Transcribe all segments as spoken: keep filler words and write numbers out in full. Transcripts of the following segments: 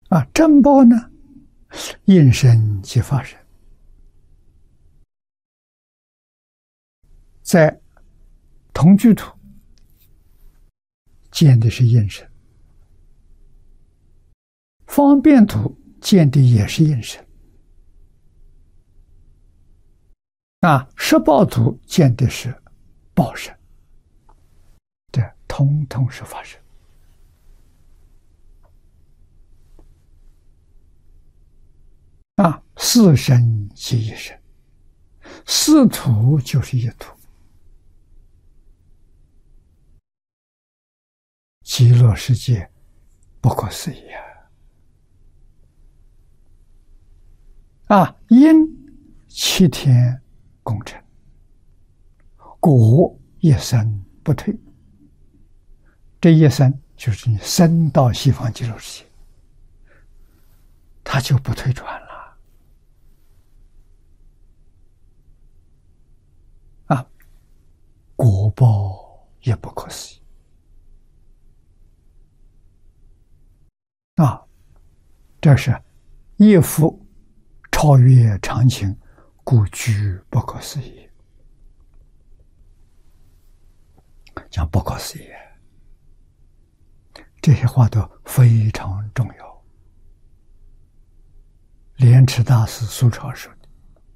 啊，正报呢，应身即发生，在同居土见的是应身，方便土见的也是应身，啊，实报土见的是报身，这通通是发生。啊，四身即一身，四土就是一土，极乐世界不可思议啊！啊，因七天共成，果一生不退。这一生就是你生到西方极乐世界，它就不退转了。啊，果报也不可思议啊！这是一夫超越常情，故居不可思议。讲不可思议，这些话都非常重要。莲池大师苏超说的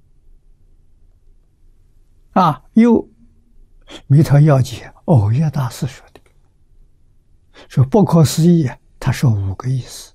啊，又弥陀要解藕益大师说的，说不可思议，他说五个意思。